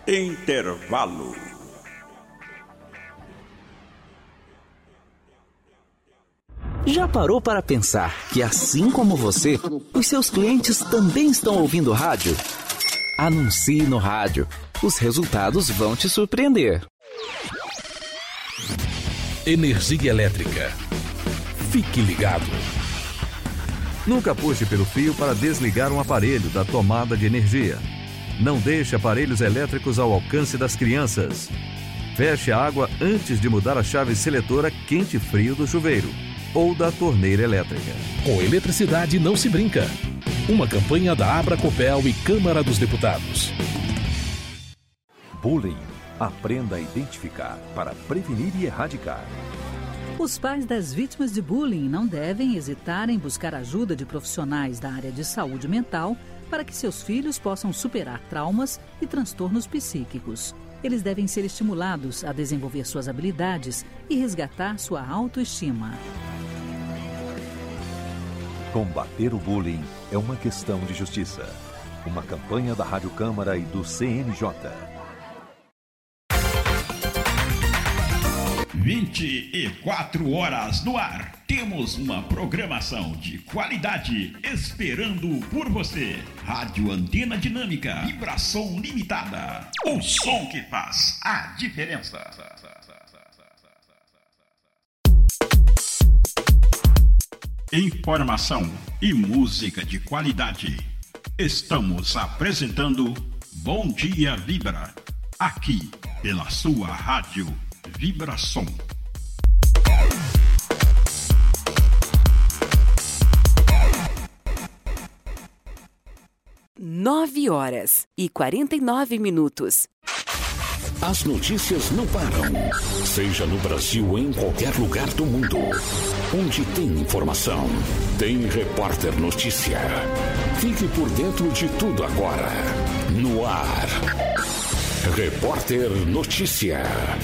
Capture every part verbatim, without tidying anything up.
Intervalo. Já parou para pensar que, assim como você, os seus clientes também estão ouvindo rádio? Anuncie no rádio. Os resultados vão te surpreender. Energia elétrica. Fique ligado. Nunca puxe pelo fio para desligar um aparelho da tomada de energia. Não deixe aparelhos elétricos ao alcance das crianças. Feche a água antes de mudar a chave seletora quente-frio do chuveiro ou da torneira elétrica. Com eletricidade não se brinca. Uma campanha da Abracopel e Câmara dos Deputados. Bullying. Aprenda a identificar para prevenir e erradicar. Os pais das vítimas de bullying não devem hesitar em buscar ajuda de profissionais da área de saúde mental para que seus filhos possam superar traumas e transtornos psíquicos. Eles devem ser estimulados a desenvolver suas habilidades e resgatar sua autoestima. Combater o bullying é uma questão de justiça. Uma campanha da Rádio Câmara e do C N J. vinte e quatro horas no ar. Temos uma programação de qualidade esperando por você. Rádio Antena Dinâmica, vibração limitada. O som que faz a diferença. Informação e música de qualidade. Estamos apresentando Bom Dia Vibra, aqui pela sua rádio Vibração. Nove horas e quarenta e nove minutos. As notícias não param. Seja no Brasil ou em qualquer lugar do mundo. Onde tem informação, tem Repórter Notícia. Fique por dentro de tudo agora. No ar. Repórter Notícia.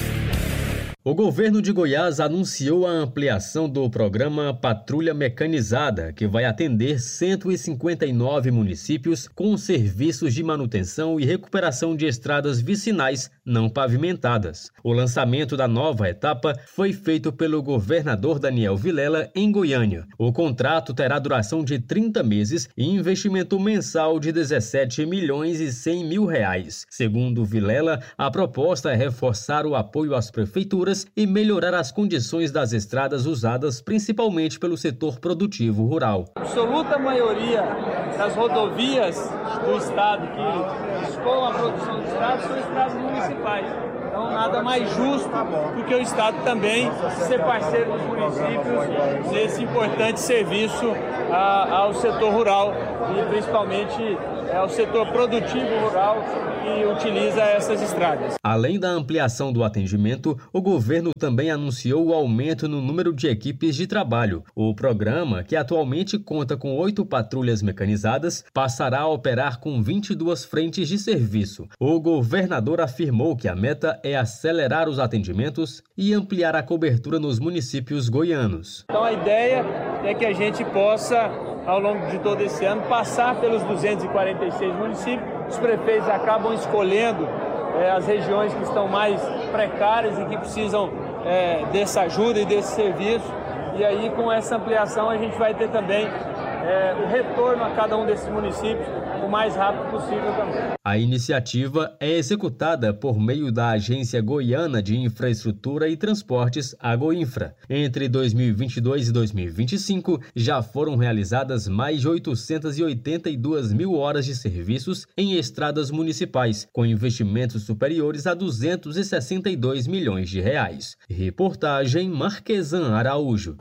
O governo de Goiás anunciou a ampliação do programa Patrulha Mecanizada, que vai atender cento e cinquenta e nove municípios com serviços de manutenção e recuperação de estradas vicinais não pavimentadas. O lançamento da nova etapa foi feito pelo governador Daniel Vilela em Goiânia. O contrato terá duração de trinta meses e investimento mensal de dezessete milhões e cem mil reais. Segundo Vilela, a proposta é reforçar o apoio às prefeituras e melhorar as condições das estradas usadas principalmente pelo setor produtivo rural. A absoluta maioria das rodovias do estado que dispõem a produção de estradas são estradas municipais. Então nada mais justo do que o estado também ser parceiro dos municípios nesse importante serviço a, ao setor rural e principalmente ao setor produtivo rural que utiliza essas estradas. Além da ampliação do atendimento, o governo também anunciou o aumento no número de equipes de trabalho. O programa, que atualmente conta com oito patrulhas mecanizadas, passará a operar com vinte e duas frentes de serviço. O governador afirmou que a meta é acelerar os atendimentos e ampliar a cobertura nos municípios goianos. Então a ideia é que a gente possa, ao longo de todo esse ano, passar pelos duzentos e quarenta e seis municípios. Os prefeitos acabam escolhendo é, as regiões que estão mais precárias e que precisam é, dessa ajuda e desse serviço. E aí, com essa ampliação, a gente vai ter também é, o retorno a cada um desses municípios o mais rápido possível também. A iniciativa é executada por meio da Agência Goiana de Infraestrutura e Transportes, a Goinfra. Entre dois mil e vinte e dois e dois mil e vinte e cinco, já foram realizadas mais de oitocentas e oitenta e duas mil horas de serviços em estradas municipais, com investimentos superiores a duzentos e sessenta e dois milhões de reais. Reportagem Marquesan Araújo.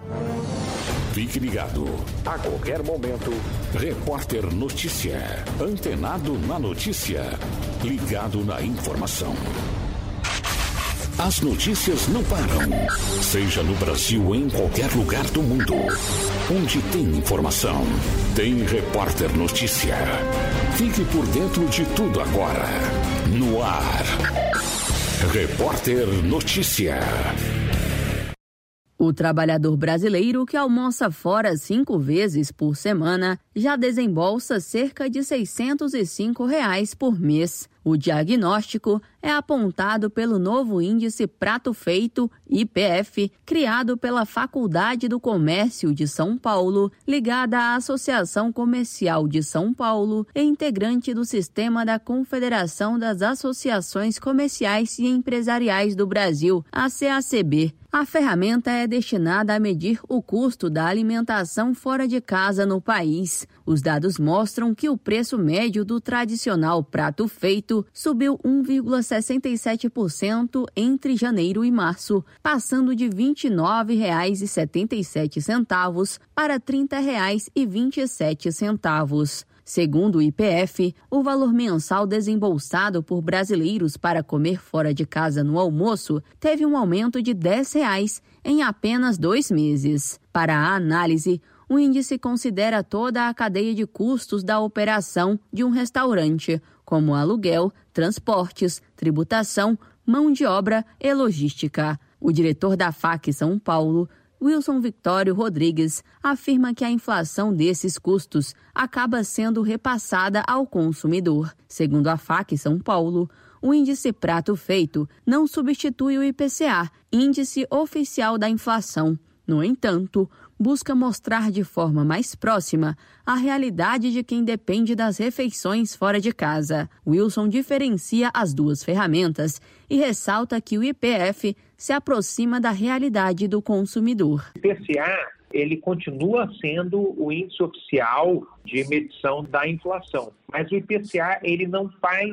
Fique ligado. A qualquer momento, Repórter Notícia. Antenado na notícia. Ligado na informação. As notícias não param. Seja no Brasil ou em qualquer lugar do mundo. Onde tem informação, tem Repórter Notícia. Fique por dentro de tudo agora. No ar. Repórter Notícia. O trabalhador brasileiro que almoça fora cinco vezes por semana já desembolsa cerca de seiscentos e cinco reais por mês. O diagnóstico é apontado pelo novo Índice Prato Feito, I P F, criado pela Faculdade do Comércio de São Paulo, ligada à Associação Comercial de São Paulo e integrante do sistema da Confederação das Associações Comerciais e Empresariais do Brasil, a C A C B. A ferramenta é destinada a medir o custo da alimentação fora de casa no país. Os dados mostram que o preço médio do tradicional prato feito subiu um vírgula sessenta e sete por cento entre janeiro e março, passando de vinte e nove reais e setenta e sete centavos para trinta reais e vinte e sete centavos. Segundo o I P F, o valor mensal desembolsado por brasileiros para comer fora de casa no almoço teve um aumento de dez reais em apenas dois meses. Para a análise, o índice considera toda a cadeia de custos da operação de um restaurante, como aluguel, transportes, tributação, mão de obra e logística. O diretor da F A C São Paulo, Wilson Victório Rodrigues, afirma que a inflação desses custos acaba sendo repassada ao consumidor. Segundo a F A C São Paulo, o índice Prato Feito não substitui o I P C A, índice oficial da inflação. No entanto, busca mostrar de forma mais próxima a realidade de quem depende das refeições fora de casa. Wilson diferencia as duas ferramentas e ressalta que o I P F se aproxima da realidade do consumidor. O I P C A, ele continua sendo o índice oficial de medição da inflação, mas o I P C A ele não faz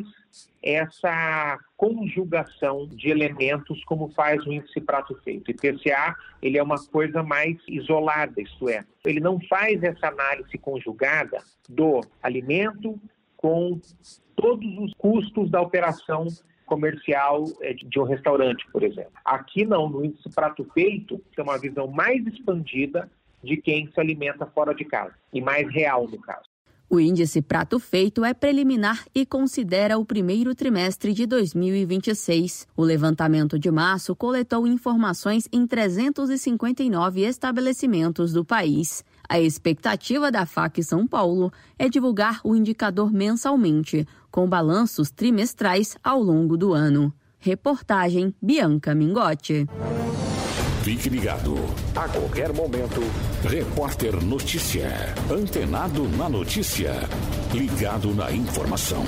essa conjugação de elementos como faz o índice Prato Feito. O I P C A ele é uma coisa mais isolada, isto é, ele não faz essa análise conjugada do alimento com todos os custos da operação comercial de um restaurante, por exemplo. Aqui não, no índice Prato Feito, tem uma visão mais expandida de quem se alimenta fora de casa, e mais real no caso. O índice Prato Feito é preliminar e considera o primeiro trimestre de dois mil e vinte e seis. O levantamento de março coletou informações em trezentos e cinquenta e nove estabelecimentos do país. A expectativa da F A C São Paulo é divulgar o indicador mensalmente, com balanços trimestrais ao longo do ano. Reportagem Bianca Mingotti. Fique ligado. A qualquer momento, Repórter Notícia. Antenado na notícia. Ligado na informação.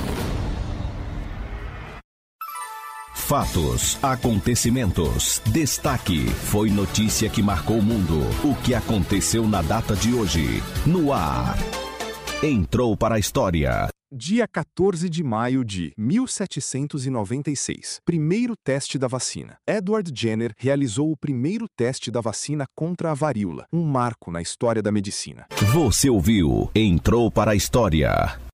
Fatos, acontecimentos, destaque. Foi notícia que marcou o mundo. O que aconteceu na data de hoje. No ar. Entrou para a história. Dia quatorze de maio de mil setecentos e noventa e seis. Primeiro teste da vacina. Edward Jenner realizou o primeiro teste da vacina contra a varíola, um marco na história da medicina. Você ouviu? Entrou para a história.